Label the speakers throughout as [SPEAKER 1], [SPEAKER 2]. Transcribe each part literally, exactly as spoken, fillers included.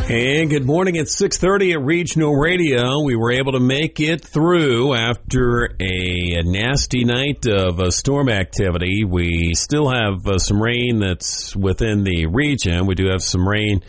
[SPEAKER 1] And good morning at six thirty at Regional Radio. We were able to make it through after a, a nasty night of uh, storm activity. We still have uh, some rain that's within the region. We do have some rain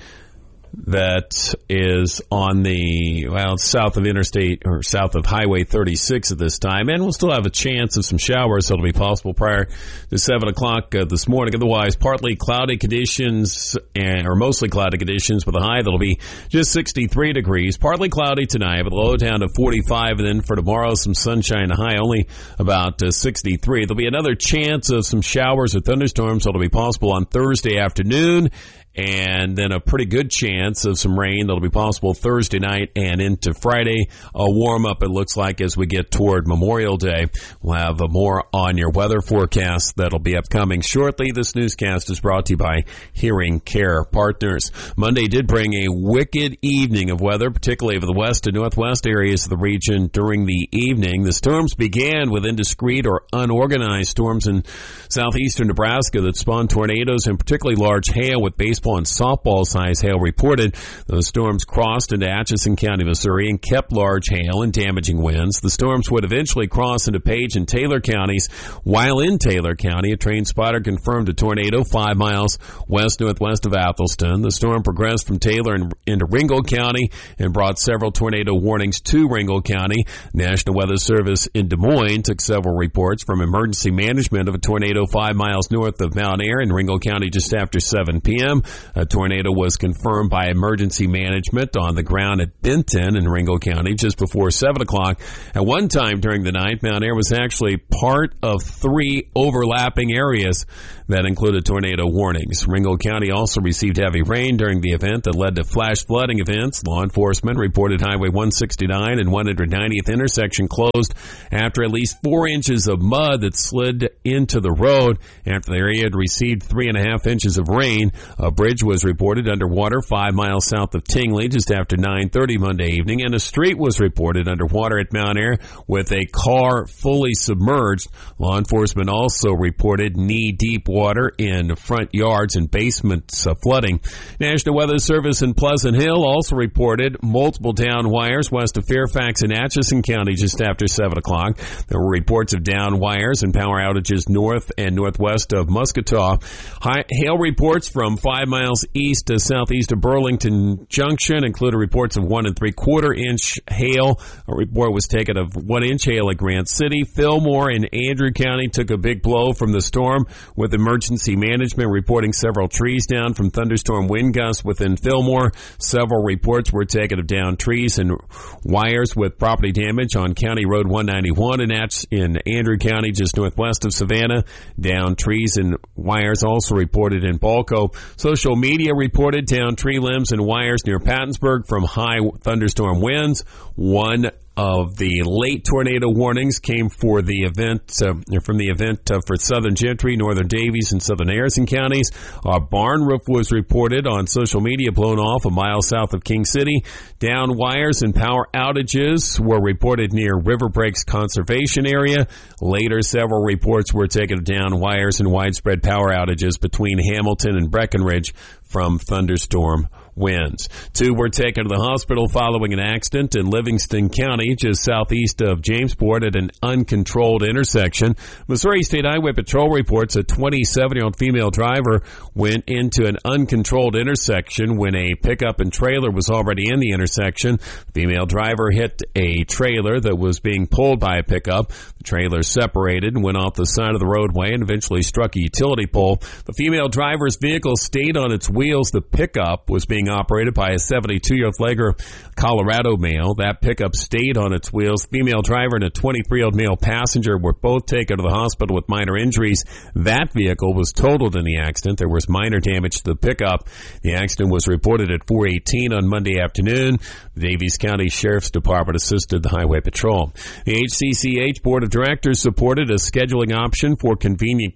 [SPEAKER 1] that is on the, well, south of Interstate or south of Highway thirty-six at this time. And we'll still have a chance of some showers that'll be possible prior to seven o'clock uh, this morning. Otherwise, partly cloudy conditions and, or mostly cloudy conditions with a high that'll be just sixty-three degrees. Partly cloudy tonight with a low down to forty-five. And then for tomorrow, some sunshine, a high only about uh, sixty-three. There'll be another chance of some showers or thunderstorms that'll be possible on Thursday afternoon. And then a pretty good chance of some rain that'll be possible Thursday night and into Friday. A warm up, it looks like, as we get toward Memorial Day. We'll have more on your weather forecast that'll be upcoming shortly. This newscast is brought to you by Hearing Care Partners. Monday did bring a wicked evening of weather, particularly over the west and northwest areas of the region during the evening. The storms began with indiscrete or unorganized storms in southeastern Nebraska that spawned tornadoes and particularly large hail with baseball and softball size hail reported. Those storms crossed into Atchison County, Missouri, and kept large hail and damaging winds. The storms would eventually cross into Page and Taylor counties. While in Taylor County, a train spotter confirmed a tornado five miles west-northwest of Athelston. The storm progressed from Taylor and into Ringgold County and brought several tornado warnings to Ringgold County. National Weather Service in Des Moines took several reports from emergency management of a tornado five miles north of Mount Ayr in Ringgold County just after seven p.m. A tornado was confirmed by emergency management on the ground at Benton in Ringgold County just before seven o'clock. At one time during the night, Mount Ayr was actually part of three overlapping areas that included tornado warnings. Ringgold County also received heavy rain during the event that led to flash flooding events. Law enforcement reported Highway one sixty-nine and one hundred ninetieth intersection closed after at least four inches of mud that slid into the road after the area had received three and a half inches of rain. A bridge was reported underwater five miles south of Tingley just after nine thirty Monday evening, and a street was reported underwater at Mount Ayr with a car fully submerged. Law enforcement also reported knee-deep water in front yards and basements uh, flooding. National Weather Service in Pleasant Hill also reported multiple down wires west of Fairfax and Atchison County just after seven o'clock. There were reports of down wires and power outages north and northwest of Muscataw. High, hail reports from five miles east to southeast of Burlington Junction included reports of one and three quarter inch hail. A report was taken of one inch hail at Grant City. Fillmore and Andrew County took a big blow from the storm, with emergency management reporting several trees down from thunderstorm wind gusts within Fillmore. Several reports were taken of downed trees and wires with property damage on County Road one ninety-one in, Atch- in Andrew County just northwest of Savannah. Downed trees and wires also reported in Balco. Social media reported downed tree limbs and wires near Pattonsburg from high thunderstorm winds. One of the late tornado warnings came for the event uh, from the event uh, for Southern Gentry, Northern Davies, and Southern Harrison counties. A barn roof was reported on social media blown off a mile south of King City. Down wires and power outages were reported near River Breaks Conservation Area. Later, several reports were taken of down wires and widespread power outages between Hamilton and Breckenridge from thunderstorm winds. Two were taken to the hospital following an accident in Livingston County, just southeast of Jamesport, at an uncontrolled intersection. Missouri State Highway Patrol reports a twenty-seven-year-old female driver went into an uncontrolled intersection when a pickup and trailer was already in the intersection. The female driver hit a trailer that was being pulled by a pickup. The trailer separated and went off the side of the roadway and eventually struck a utility pole. The female driver's vehicle stayed on its wheels. The pickup was being operated by a seventy-two-year-old Flagler, Colorado male. That pickup stayed on its wheels. The female driver and a twenty-three-year-old male passenger were both taken to the hospital with minor injuries. That vehicle was totaled in the accident. There was minor damage to the pickup. The accident was reported at four eighteen on Monday afternoon. The Davies County Sheriff's Department assisted the Highway Patrol. The H C C H Board of Directors supported a scheduling option for convenient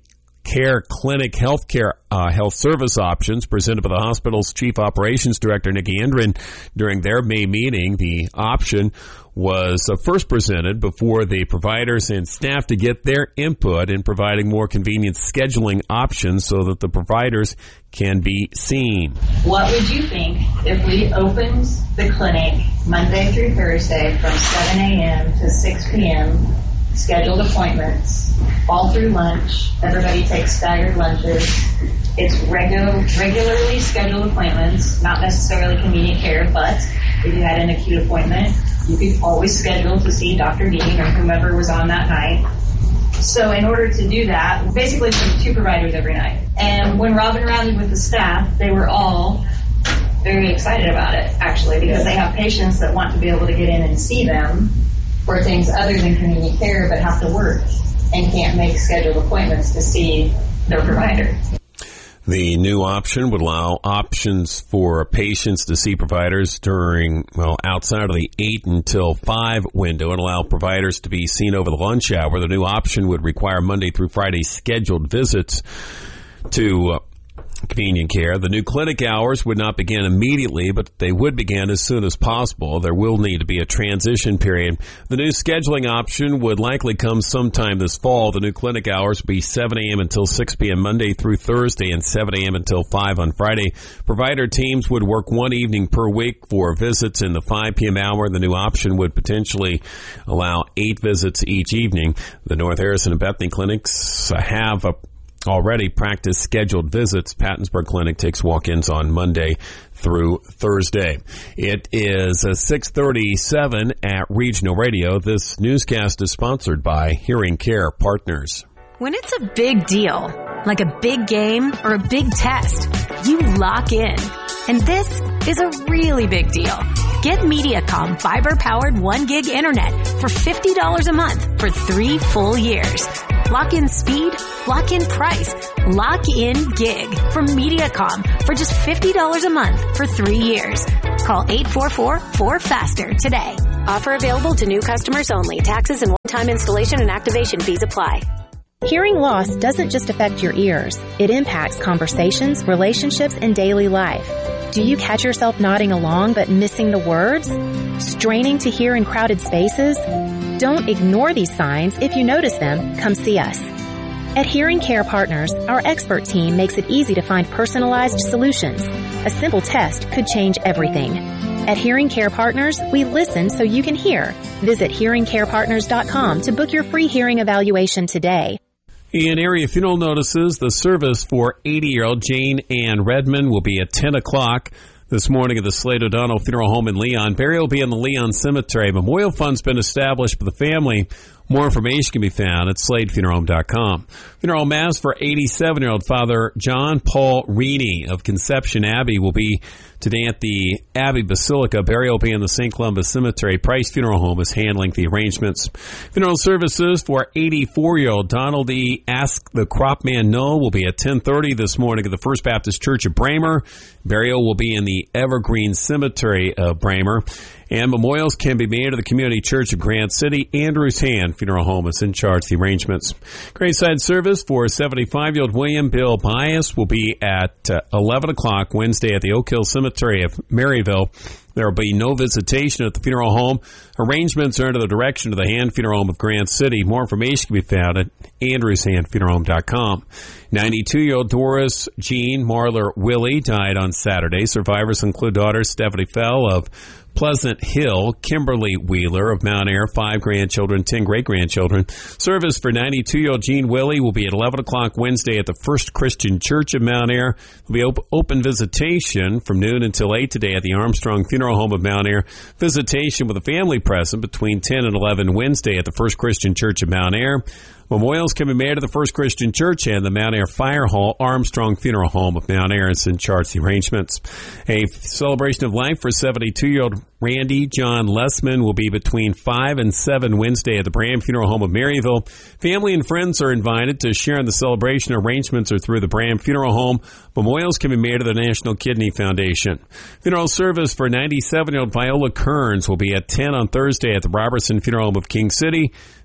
[SPEAKER 1] Care Clinic Healthcare uh, Health Service Options presented by the hospital's Chief Operations Director, Nikki Endren, during their May meeting. The option was uh, first presented before the providers and staff to get their input in providing more convenient scheduling options so that the providers can be seen.
[SPEAKER 2] What would you think if we opened the clinic Monday through Thursday from seven a.m. to six p.m., scheduled appointments, all through lunch, everybody takes staggered lunches, it's regular, regularly scheduled appointments, not necessarily convenient care, but if you had an acute appointment, you could always schedule to see Doctor Dean or whomever was on that night. So in order to do that, basically there's two providers every night. And when Robin rallied with the staff, they were all very excited about it, actually, because they have patients that want to be able to get in and see them for things other than convenient care, but have to work and can't make scheduled appointments to see their provider.
[SPEAKER 1] The new option would allow options for patients to see providers during, well, outside of the eight until five window and allow providers to be seen over the lunch hour. The new option would require Monday through Friday scheduled visits to uh, convenient care. The new clinic hours would not begin immediately, but they would begin as soon as possible. There will need to be a transition period. The new scheduling option would likely come sometime this fall. The new clinic hours would be seven a.m. until six p.m. Monday through Thursday and seven a.m. until five on Friday. Provider teams would work one evening per week for visits in the five p.m. hour. The new option would potentially allow eight visits each evening. The North Harrison and Bethany clinics have a already practice scheduled visits. Pattonsburg Clinic takes walk-ins on Monday through Thursday. It is six thirty-seven at Regional Radio. This newscast is sponsored by Hearing Care Partners.
[SPEAKER 3] When it's a big deal, like a big game or a big test, you lock in. And this is a really big deal. Get MediaCom fiber-powered one gig internet for fifty dollars a month for three full years. Lock in speed, lock in price, lock in gig from MediaCom for just fifty dollars a month for three years. Call eight four four, four faster today. Offer available to new customers only. Taxes and one-time installation and activation fees apply.
[SPEAKER 4] Hearing loss doesn't just affect your ears. It impacts conversations, relationships, and daily life. Do you catch yourself nodding along but missing the words? Straining to hear in crowded spaces? Don't ignore these signs. If you notice them, come see us. At Hearing Care Partners, our expert team makes it easy to find personalized solutions. A simple test could change everything. At Hearing Care Partners, we listen so you can hear. Visit hearing care partners dot com to book your free hearing evaluation today.
[SPEAKER 1] In area funeral notices, the service for eighty-year-old Jane Ann Redmond will be at ten o'clock this morning at the Slade O'Donnell Funeral Home in Leon. Burial will be in the Leon Cemetery. Memorial fund's been established for the family. More information can be found at slade funeral home dot com. Funeral mass for eighty-seven-year-old Father John Paul Reaney of Conception Abbey will be today at the Abbey Basilica. Burial will be in the Saint Columbus Cemetery. Price Funeral Home is handling the arrangements. Funeral services for eighty-four-year-old Donald E. Ask the Crop Man No will be at ten thirty this morning at the First Baptist Church of Bramer. Burial will be in the Evergreen Cemetery of Bramer. And memorials can be made at the Community Church of Grant City. Andrews Hand Funeral Home is in charge of the arrangements. Graveside service for seventy-five-year-old William Bill Bias will be at uh, eleven o'clock Wednesday at the Oak Hill Cemetery of Maryville. There will be no visitation at the funeral home. Arrangements are under the direction of the Hand Funeral Home of Grant City. More information can be found at andrews hand funeral home dot com. ninety-two-year-old Doris Jean Marler Willie died on Saturday. Survivors include daughters Stephanie Fell of Pleasant Hill, Kimberly Wheeler of Mount Ayr, five grandchildren, ten great-grandchildren. Service for ninety-two-year-old Jean Willie will be at eleven o'clock Wednesday at the First Christian Church of Mount Ayr. There will be op- open visitation from noon until eight today at the Armstrong Funeral Home of Mount Ayr. Visitation with a family present between ten and eleven Wednesday at the First Christian Church of Mount Ayr. Memorials can be made at the First Christian Church and the Mount Ayr Fire Hall. Armstrong Funeral Home of Mount Ayr is in charge of the arrangements. A celebration of life for seventy-two-year-old Randy John Lessman will be between five and seven Wednesday at the Bram Funeral Home of Maryville. Family and friends are invited to share in the celebration. Arrangements are through the Bram Funeral Home. Memorials can be made at the National Kidney Foundation. Funeral service for ninety-seven-year-old Viola Kearns will be at ten on Thursday at the Robertson Funeral Home of King City.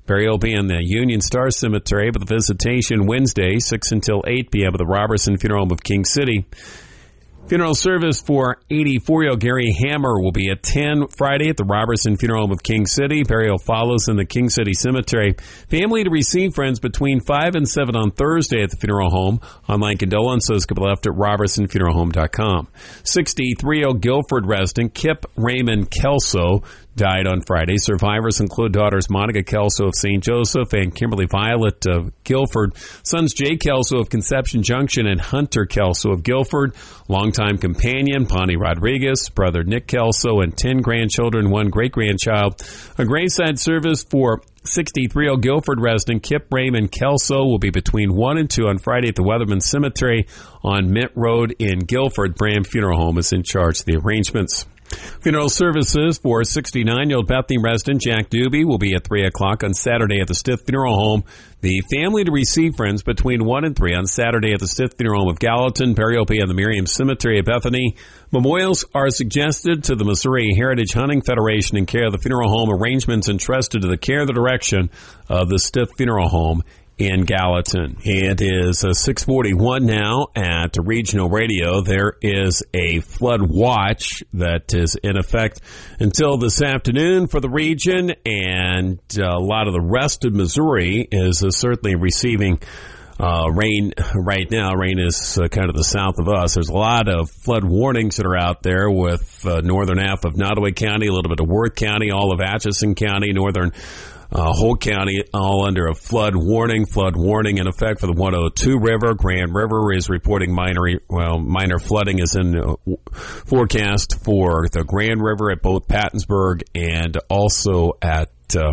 [SPEAKER 1] Burial will be in the Union Star Cemetery, but the visitation Wednesday, six until eight p.m. at the Robertson Funeral Home of King City. Funeral service for eighty-four-year-old Gary Hammer will be at ten Friday at the Robertson Funeral Home of King City. Burial follows in the King City Cemetery. Family to receive friends between five and seven on Thursday at the funeral home. Online condolences can be left at robertson funeral home dot com. sixty-three-year-old Guilford resident Kip Raymond Kelso died on Friday. Survivors include daughters Monica Kelso of Saint Joseph and Kimberly Violet of Guilford, sons Jay Kelso of Conception Junction and Hunter Kelso of Guilford, longtime companion Bonnie Rodriguez, brother Nick Kelso, and ten grandchildren, one great-grandchild. A graveside service for sixty-three-year-old Guilford resident Kip Raymond Kelso will be between one and two on Friday at the Weatherman Cemetery on Mint Road in Guilford. Bram Funeral Home is in charge of the arrangements. Funeral services for sixty-nine-year-old Bethany resident Jack Doobie will be at three o'clock on Saturday at the Stith Funeral Home. The family to receive friends between one and three on Saturday at the Stith Funeral Home of Gallatin. Burial will be in the Miriam Cemetery at Bethany. Memorials are suggested to the Missouri Heritage Hunting Federation in care of the funeral home. Arrangements entrusted to the care of the direction of the Stith Funeral Home in Gallatin. It is uh, six forty-one now at Regional Radio. There is a flood watch that is in effect until this afternoon for the region, and uh, a lot of the rest of Missouri is uh, certainly receiving uh, rain right now. Rain is uh, kind of the south of us. There's a lot of flood warnings that are out there with uh, northern half of Nottoway County, a little bit of Worth County, all of Atchison County, northern Uh, whole county all under a flood warning. Flood warning in effect for the one oh two River. Grand River is reporting minor, well, minor flooding is in uh, forecast for the Grand River at both Pattonsburg and also at uh,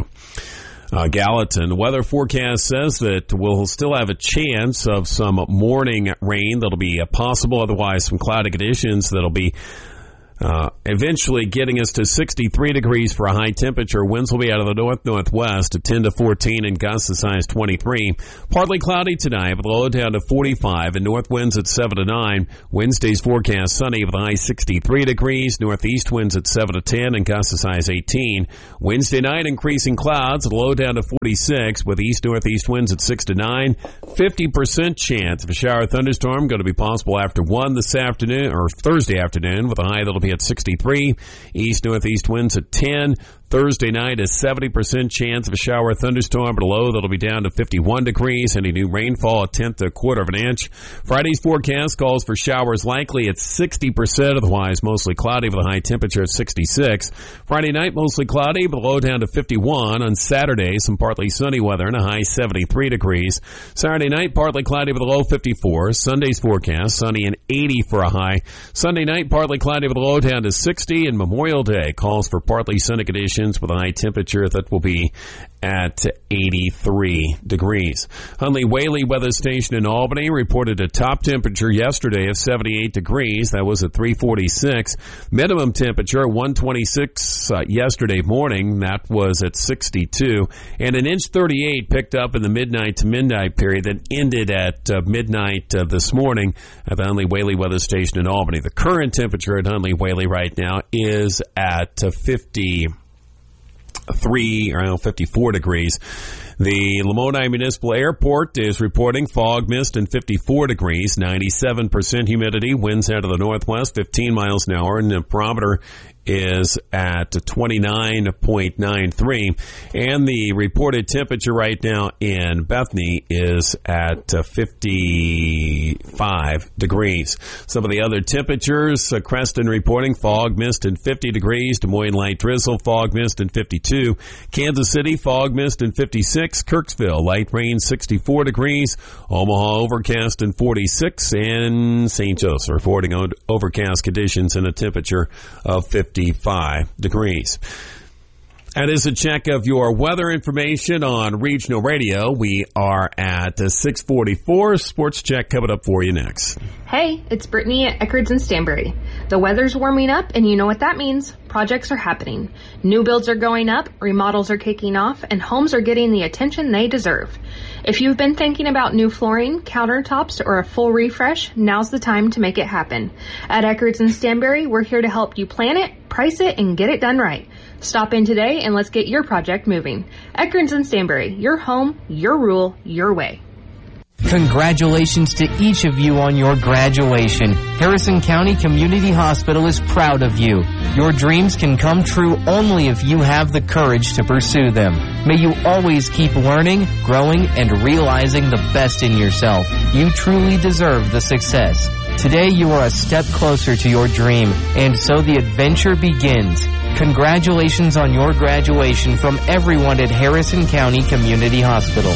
[SPEAKER 1] uh, Gallatin. The weather forecast says that we'll still have a chance of some morning rain that'll be uh, possible. Otherwise, some cloudy conditions that'll be Uh, eventually getting us to sixty-three degrees for a high temperature. Winds will be out of the north-northwest at ten to fourteen and gusts as high as twenty-three. Partly cloudy tonight with a low down to forty-five and north winds at seven to nine. Wednesday's forecast sunny with a high sixty-three degrees. Northeast winds at seven to ten and gusts as high as eighteen. Wednesday night increasing clouds, a low down to forty-six with east-northeast winds at six to nine. fifty percent chance of a shower thunderstorm going to be possible after one this afternoon or Thursday afternoon with a high that'll be at sixty-three. East-northeast winds at ten. Thursday night, a seventy percent chance of a shower thunderstorm, but a low that'll be down to fifty-one degrees. Any new rainfall, a tenth to a quarter of an inch. Friday's forecast calls for showers likely at sixty percent, otherwise mostly cloudy with a high temperature of sixty-six. Friday night, mostly cloudy, but a low down to fifty-one. On Saturday, some partly sunny weather and a high seventy-three degrees. Saturday night, partly cloudy with a low fifty-four. Sunday's forecast, sunny and eighty for a high. Sunday night, partly cloudy with a low down to sixty. And Memorial Day calls for partly sunny conditions with a high temperature that will be at eighty-three degrees. Hunley Whaley Weather Station in Albany reported a top temperature yesterday of seventy-eight degrees. That was at three forty-six. Minimum temperature at one twenty-six uh, yesterday morning. That was at sixty-two. And an inch thirty-eight picked up in the midnight to midnight period that ended at uh, midnight uh, this morning at the Hunley Whaley Weather Station in Albany. The current temperature at Hunley Whaley right now is at uh, fifty. Three or I don't know, fifty-four degrees. The Lamoni Municipal Airport is reporting fog, mist, and fifty-four degrees, ninety-seven percent humidity, winds out of the northwest, fifteen miles an hour, and the barometer is at twenty-nine point nine three. And the reported temperature right now in Bethany is at fifty-five degrees. Some of the other temperatures, uh, Creston reporting fog, mist, and fifty degrees. Des Moines light drizzle, fog, mist, and fifty-two. Kansas City, fog, mist, and fifty-six. Kirksville, light rain, sixty-four degrees. Omaha, overcast, and forty-six. And Saint Joseph reporting overcast conditions and a temperature of fifty-five degrees. That is a check of your weather information on Regional Radio. We are at six forty-four. Sports Check coming up for you next.
[SPEAKER 5] Hey, it's Brittany at Eckerd's in Stanbury. The weather's warming up, and you know what that means. Projects are happening. New builds are going up, remodels are kicking off, and homes are getting the attention they deserve. If you've been thinking about new flooring, countertops, or a full refresh, now's the time to make it happen. At Eckerd's in Stanbury, we're here to help you plan it, price it, and get it done right. Stop in today and let's get your project moving. Eckerd's and Stanbury, your home, your rule, your way.
[SPEAKER 6] Congratulations to each of you on your graduation. Harrison County Community Hospital is proud of you. Your dreams can come true only if you have the courage to pursue them. May you always keep learning, growing, and realizing the best in yourself. You truly deserve the success. Today you are a step closer to your dream, and so the adventure begins. Congratulations on your graduation from everyone at Harrison County Community Hospital.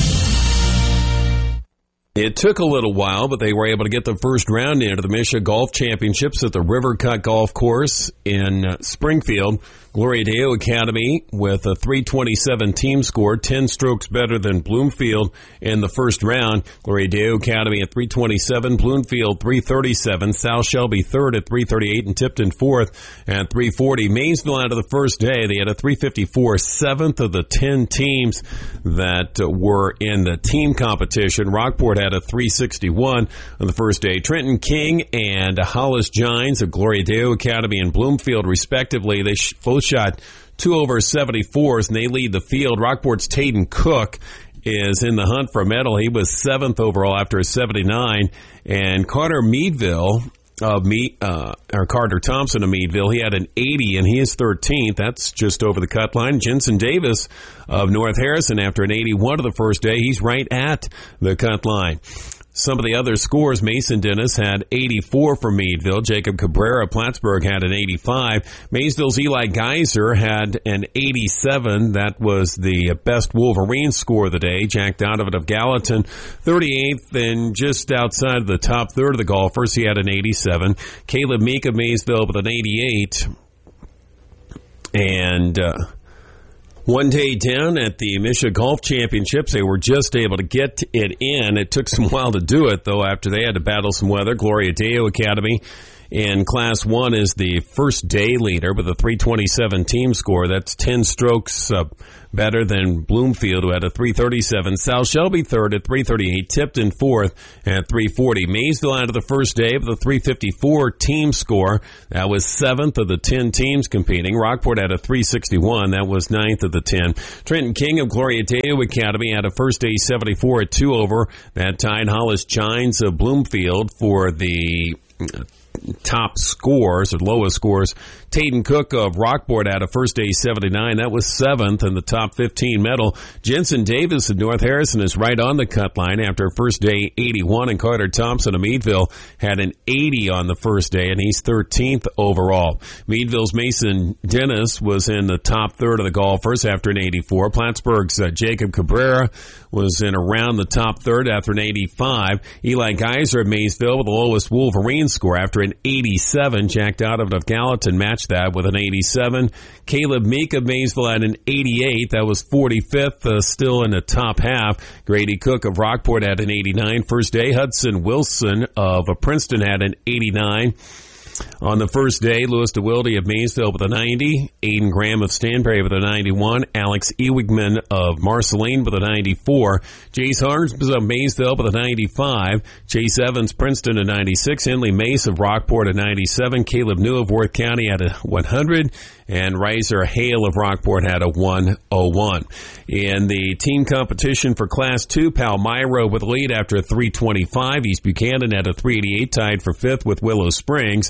[SPEAKER 1] It took a little while, but they were able to get the first round into the Misha Golf Championships at the River Cut Golf Course in uh, Springfield. Gloria Deo Academy with a three twenty-seven team score, ten strokes better than Bloomfield in the first round. Gloria Deo Academy at three twenty-seven, Bloomfield three thirty-seven, South Shelby third at three thirty-eight, and Tipton fourth at three forty. Maysville out of the first day, they had a three fifty-four, seventh of the ten teams that were in the team competition. Rockport had a three sixty-one on the first day. Trenton King and Hollis Gines of Gloria Deo Academy and Bloomfield, respectively, they both shot two over seventy-fours, and they lead the field. Rockport's Tayden Cook is in the hunt for a medal. He was seventh overall after a seventy-nine. And Carter Meadville of Me, uh, or Carter Thompson of Meadville, he had an eighty, and he is thirteenth. That's just over the cut line. Jensen Davis of North Harrison, after an eighty-one of the first day, he's right at the cut line. Some of the other scores, Mason Dennis had eighty-four for Meadville. Jacob Cabrera of Plattsburgh had an eighty-five. Maysville's Eli Geiser had an eighty-seven. That was the best Wolverine score of the day. Jack Donovan of Gallatin, thirty-eighth, and just outside of the top third of the golfers, he had an eighty-seven. Caleb Meek of Maysville with an eighty-eight. And uh, one day down at the Misha Golf Championships, they were just able to get it in. It took some while to do it, though, after they had to battle some weather. Gloria Deo Academy in Class one is the first day leader with a three twenty-seven team score. That's ten strokes uh, better than Bloomfield, who had a three thirty-seven. South Shelby third at three thirty-eight. Tipton fourth at three forty. Maysville out of the first day with a three fifty-four team score. That was seventh of the ten teams competing. Rockport had a three sixty-one. That was ninth of the ten. Trenton King of Gloria Deo Academy had a first day seventy-four at two over. That tied Hollis Gines of Bloomfield for the top scores or lowest scores. Tayden Cook of Rockport had a first day seventy-nine. That was seventh in the top fifteen medal. Jensen Davis of North Harrison is right on the cut line after a first day eighty-one, and Carter Thompson of Meadville had an eighty on the first day, and he's thirteenth overall. Meadville's Mason Dennis was in the top third of the golfers after an eighty-four. Plattsburgh's uh, Jacob Cabrera was in around the top third after an eighty-five. Eli Geiser of Maysville with the lowest Wolverine score after an eighty-seven. Jack Donovan of Gallatin matched that with an eighty-seven. Caleb Meek of Maysville had an eighty-eight. That was forty-fifth, uh, still in the top half. Grady Cook of Rockport had an eighty-nine first day. Hudson Wilson of Princeton had an eighty-nine. On the first day, Louis DeWilde of Maysville with a ninety, Aiden Graham of Stanbury with a ninety-one, Alex Ewigman of Marceline with a ninety-four, Jace Harms of Maysville with a ninety-five, Chase Evans, Princeton, a ninety-six, Henley Mace of Rockport, a ninety-seven, Caleb New of Worth County had a one hundred, and Riser Hale of Rockport had a one oh one. In the team competition for Class two, Palmyra with a lead after a three twenty-five. East Buchanan had a three eighty-eight, tied for fifth with Willow Springs.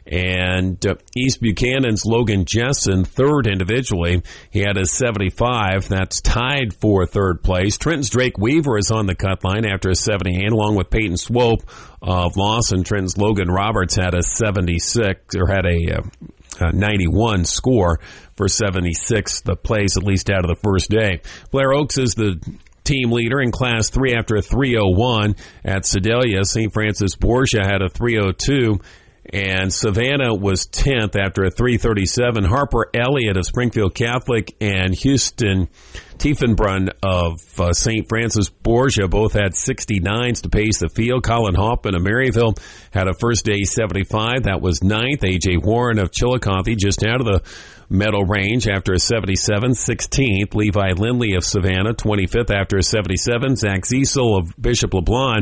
[SPEAKER 1] And uh, East Buchanan's Logan Jessen, third individually. He had a seventy-five. That's tied for third place. Trenton's Drake Weaver is on the cut line after a seventy-eight, along with Peyton Swope of Lawson. Trenton's Logan Roberts had a seventy-six, or had a... Uh, Uh, ninety-one score for seventy-sixth place, at least out of the first day. Blair Oaks is the team leader in Class three after a three oh one at Sedalia. Saint Francis Borgia had a three oh two, and Savannah was tenth after a three thirty-seven. Harper Elliott of Springfield Catholic and Houston Tiefenbrunn of uh, Saint Francis Borgia both had sixty-nines to pace the field. Colin Hoffman of Maryville had a first day seventy-five. That was ninth. A J Warren of Chillicothe just out of the medal range after a seventy-seven. sixteenth. Levi Lindley of Savannah, twenty-fifth after a seventy-seven. Zach Ziesel of Bishop LeBlond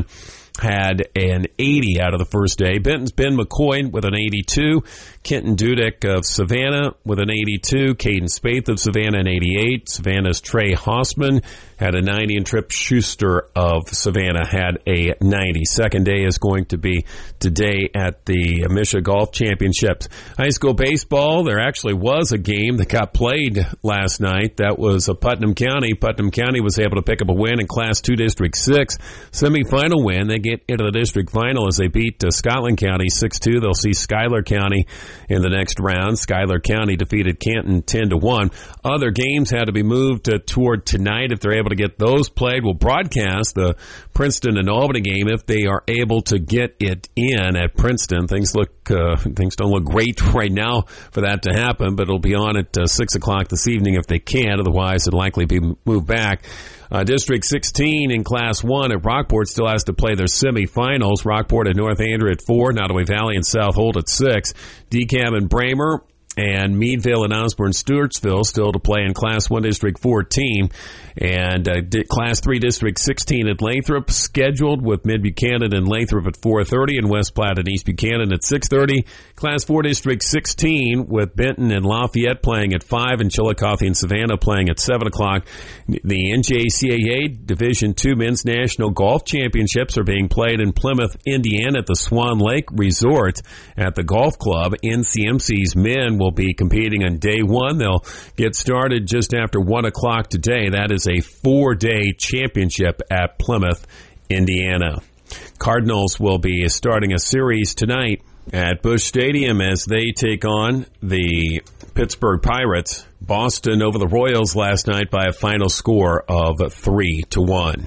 [SPEAKER 1] had an eighty out of the first day. Benton's Ben McCoy with an eighty-two. Kenton Dudek of Savannah with an eighty-two. Caden Spaeth of Savannah an eighty-eight. Savannah's Trey Hossman had a ninety, and Tripp Schuster of Savannah had a ninety. Second day is going to be today at the Misha Golf Championships. High school baseball, there actually was a game that got played last night. That was a Putnam County. Putnam County was able to pick up a win in Class two District six. Semifinal win. They get into the district final as they beat uh, Scotland County six two. They'll see Schuyler County in the next round. Schuyler County defeated Canton ten to one. Other games had to be moved uh, toward tonight if they're able to get those played. We'll broadcast the Princeton and Albany game if they are able to get it in at Princeton. Things look uh, things don't look great right now for that to happen, but it'll be on at uh, six o'clock this evening if they can. Otherwise, it'll likely be moved back. Uh, District sixteen in Class one at Rockport still has to play their semifinals. Rockport at North Andrew at four, Nottoway Valley and South Holt at six. DeKalb and Bramer and Meadville and Osborne Stewartsville still to play in Class one District fourteen. And uh, Class three District sixteen at Lathrop scheduled with Mid-Buchanan and Lathrop at four thirty and West Platte and East Buchanan at six thirty. Class four District sixteen with Benton and Lafayette playing at five and Chillicothe and Savannah playing at seven o'clock. The N J C A A Division two Men's National Golf Championships are being played in Plymouth, Indiana at the Swan Lake Resort at the Golf Club. N C M C's men will be competing on day one. They'll get started just after one o'clock today. That is a four-day championship at Plymouth, Indiana. Cardinals will be starting a series tonight at Busch Stadium as they take on the Pittsburgh Pirates. Boston over the Royals last night by a final score of three to one.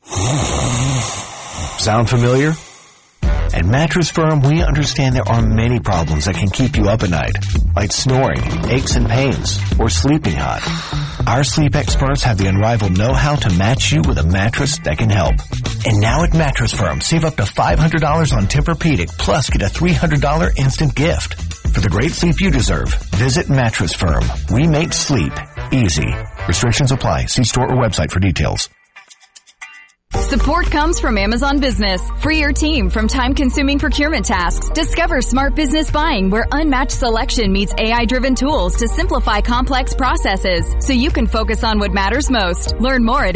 [SPEAKER 7] Sound familiar? At Mattress Firm, we understand there are many problems that can keep you up at night, like snoring, aches and pains, or sleeping hot. Our sleep experts have the unrivaled know-how to match you with a mattress that can help. And now at Mattress Firm, save up to five hundred dollars on Tempur-Pedic, plus get a three hundred dollars instant gift. For the great sleep you deserve, visit Mattress Firm. We make sleep easy. Restrictions apply. See store or website for details.
[SPEAKER 8] Support comes from Amazon Business. Free your team from time-consuming procurement tasks. Discover smart business buying where unmatched selection meets A I-driven tools to simplify complex processes so you can focus on what matters most. Learn more at